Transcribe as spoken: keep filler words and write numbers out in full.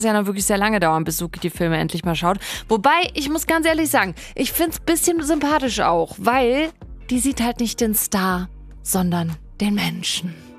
ja noch wirklich sehr lange dauern, bis Suki die Filme endlich mal schaut. Wobei, ich muss ganz ehrlich sagen, ich find's ein bisschen sympathisch auch, weil die sieht halt nicht den Star, sondern den Menschen.